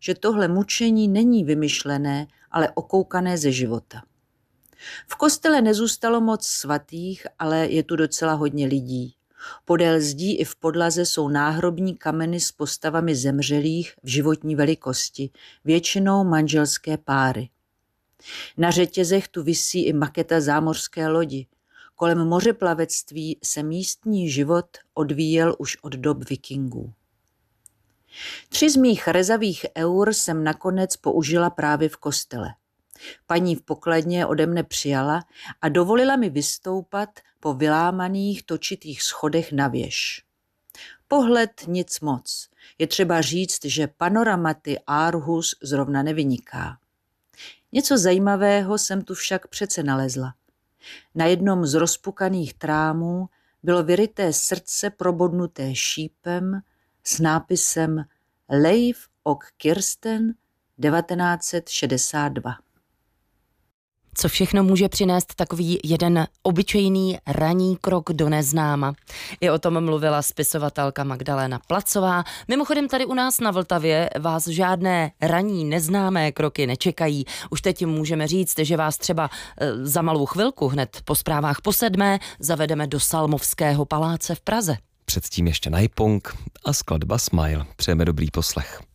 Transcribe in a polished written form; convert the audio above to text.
že tohle mučení není vymyšlené, ale okoukané ze života. V kostele nezůstalo moc svatých, ale je tu docela hodně lidí. Podél zdí i v podlaze jsou náhrobní kameny s postavami zemřelých v životní velikosti, většinou manželské páry. Na řetězech tu visí i maketa zámořské lodi. Kolem mořeplavectví se místní život odvíjel už od dob vikingů. 3 z mých rezavých eur jsem nakonec použila právě v kostele. Paní v pokladně ode mne přijala a dovolila mi vystoupat po vylámaných točitých schodech na věž. Pohled nic moc. Je třeba říct, že panoramaty Aarhus zrovna nevyniká. Něco zajímavého jsem tu však přece nalezla. Na jednom z rozpukaných trámů bylo vyryté srdce probodnuté šípem s nápisem Leif och Kirsten 1962. Co všechno může přinést takový jeden obyčejný ranní krok do neznáma? I o tom mluvila spisovatelka Magdalena Placová. Mimochodem tady u nás na Vltavě vás žádné ranní neznámé kroky nečekají. Už teď můžeme říct, že vás třeba za malou chvilku, hned po zprávách po 7, zavedeme do Salmovského paláce v Praze. Předtím ještě Najpong a skladba Smile. Přejeme dobrý poslech.